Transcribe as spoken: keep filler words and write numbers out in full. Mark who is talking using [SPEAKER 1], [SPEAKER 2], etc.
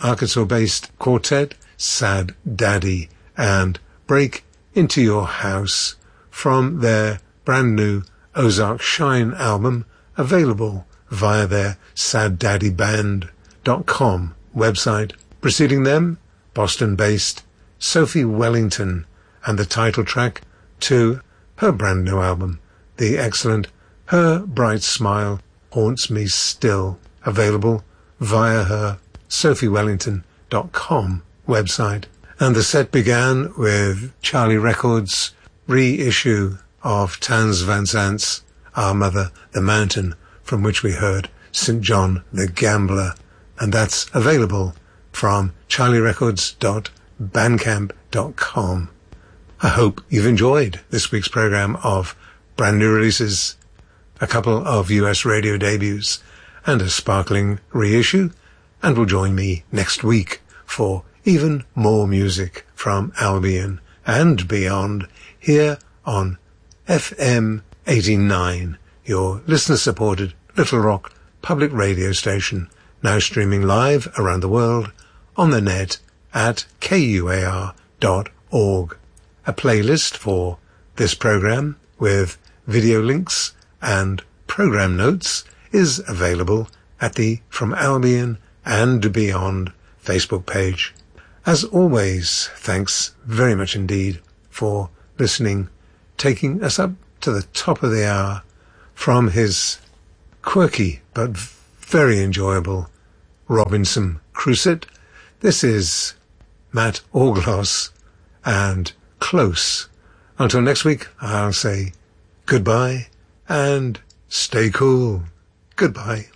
[SPEAKER 1] Arkansas-based quartet Sad Daddy and Break Into Your House from their brand new Ozark Shine album, available via their sad daddy band dot com website. Preceding them, Boston-based Sophie Wellington and the title track to her brand new album, the excellent Her Bright Smile Haunts Me Still, available via her sophie wellington dot com website. And the set began with Charlie Records' reissue of Townes Van Zant's Our Mother the Mountain, from which we heard Saint John the Gambler, and that's available from charlie records dot bandcamp dot com. I hope you've enjoyed this week's program of brand new releases, a couple of U S radio debuts, and a sparkling reissue, and will join me next week for even more music from Albion and beyond here on F M eighty-nine, your listener-supported Little Rock public radio station, now streaming live around the world on the net at K U A R dot org. A playlist for this program with video links and program notes is available at the From Albion and Beyond Facebook page. As always, thanks very much indeed for listening, taking us up to the top of the hour from his quirky but very enjoyable Robinson Crusoe. This is Matt Orgloss and Close. Until next week, I'll say goodbye and stay cool. Goodbye.